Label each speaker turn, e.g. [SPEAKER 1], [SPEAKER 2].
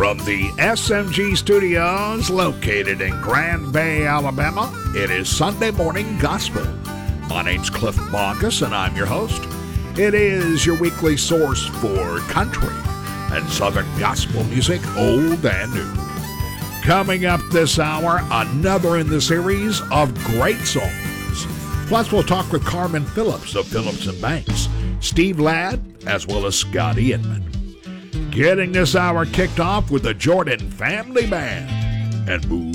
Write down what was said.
[SPEAKER 1] From the SMG Studios located in Grand Bay, Alabama, it is Sunday Morning Gospel. My name's Cliff Marcus, and I'm your host. It is your weekly source for country and southern gospel music, old and new. Coming up this hour, another in the series of great songs. Plus, we'll talk with Carmen Phillips of Phillips & Banks, Steve Ladd, as well as Scotty Inman. Getting this hour kicked off with the Jordan Family Band and Move